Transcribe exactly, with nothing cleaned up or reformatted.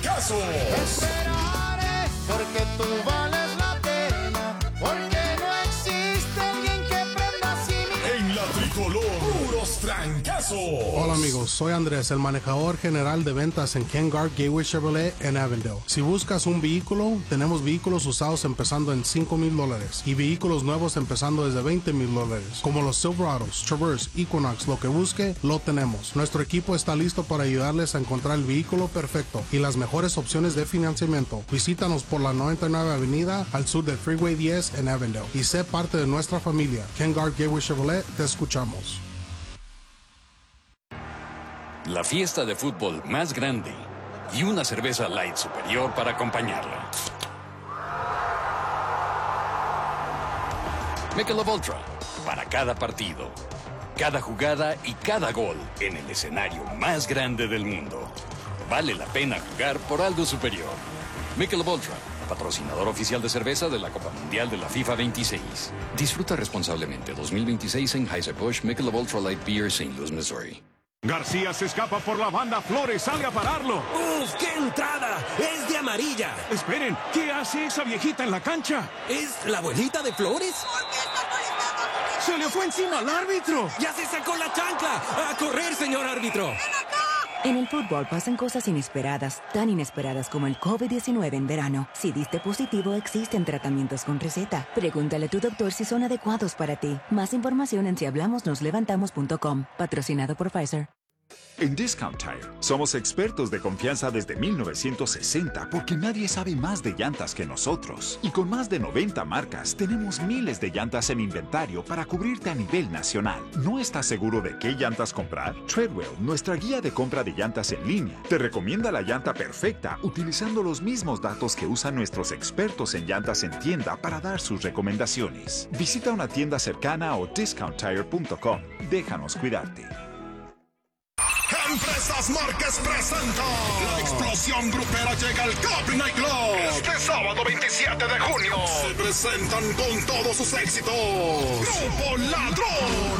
trancazo. Esperaré porque tú vales la pena, porque no existe alguien que prenda así mi... En la tricolor, puros trancazos. Hola amigos, soy Andrés, el manejador general de ventas en Ken Garff Gateway Chevrolet en Avondale. Si buscas un vehículo, tenemos vehículos usados empezando en cinco mil dólares y vehículos nuevos empezando desde veinte mil dólares. Como los Silverados, Traverse, Equinox, lo que busque, lo tenemos. Nuestro equipo está listo para ayudarles a encontrar el vehículo perfecto y las mejores opciones de financiamiento. Visítanos por la noventa y nueve Avenida al sur del Freeway diez en Avondale y sé parte de nuestra familia. Ken Garff Gateway Chevrolet, te escuchamos. La fiesta de fútbol más grande y una cerveza light superior para acompañarla. Michelob Ultra, para cada partido, cada jugada y cada gol en el escenario más grande del mundo. Vale la pena jugar por algo superior. Michelob Ultra, patrocinador oficial de cerveza de la Copa Mundial de la FIFA veintiséis. Disfruta responsablemente dos mil veintiséis en Anheuser-Busch Michelob Ultra Light Beer, Saint Louis, Missouri. García se escapa por la banda, Flores sale a pararlo. ¡Uf, qué entrada! ¡Es de amarilla! Esperen, ¿qué hace esa viejita en la cancha? ¿Es la abuelita de Flores? ¡Se le fue encima al árbitro! ¡Ya se sacó la chancla! ¡A correr, señor árbitro! En el fútbol pasan cosas inesperadas, tan inesperadas como el COVID diecinueve en verano. Si diste positivo, existen tratamientos con receta. Pregúntale a tu doctor si son adecuados para ti. Más información en si hablamos nos levantamos punto com. Patrocinado por Pfizer. En Discount Tire somos expertos de confianza desde mil novecientos sesenta porque nadie sabe más de llantas que nosotros. Y con más de noventa marcas tenemos miles de llantas en inventario para cubrirte a nivel nacional. ¿No estás seguro de qué llantas comprar? Treadwell, nuestra guía de compra de llantas en línea, te recomienda la llanta perfecta utilizando los mismos datos que usan nuestros expertos en llantas en tienda para dar sus recomendaciones. Visita una tienda cercana o discount tire punto com. Déjanos cuidarte. Empresas Márquez presenta la explosión grupera llega al Capi Night Club este sábado veintisiete de junio. Se presentan con todos sus éxitos Grupo Ladrón,